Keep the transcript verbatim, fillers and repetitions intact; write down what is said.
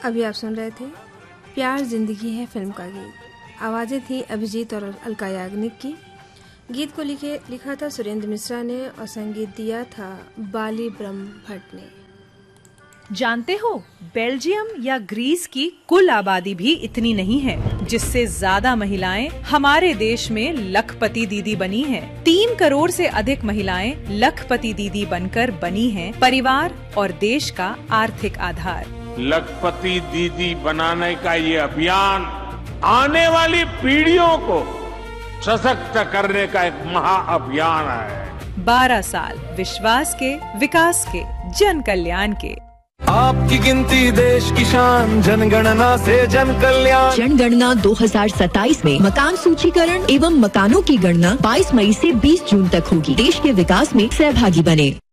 अभी आप सुन रहे थे प्यार जिंदगी है फिल्म का गीत। आवाजें थी अभिजीत और अलका याग्निक की। गीत को लिखे लिखा था सुरेंद्र मिश्रा ने और संगीत दिया था बाली ब्रह्म भट्ट ने। जानते हो, बेल्जियम या ग्रीस की कुल आबादी भी इतनी नहीं है जिससे ज्यादा महिलाएं हमारे देश में लखपति दीदी बनी हैं। तीन करोड़ से अधिक महिलाएं लखपति दीदी बनकर बनी हैं परिवार और देश का आर्थिक आधार। लखपति दीदी बनाने का ये अभियान आने वाली पीढ़ियों को सशक्त करने का एक महाअभियान है। बारह साल विश्वास के, विकास के, जन कल्याण के। आपकी गिनती देश की शान, जनगणना से जन कल्याण। जनगणना दो हज़ार सत्ताईस में मकान सूचीकरण एवं मकानों की गणना बाईस मई से बीस जून तक होगी। देश के विकास में सहभागी बने।